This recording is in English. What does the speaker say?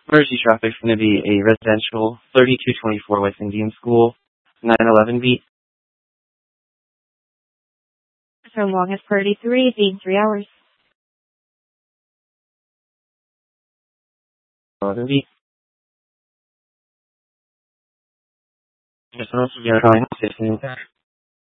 Emergency traffic is going to be a residential 3224 West Indian School, 911 beat. So long as 33, being 3 hours. 11 beat. Just calling 16.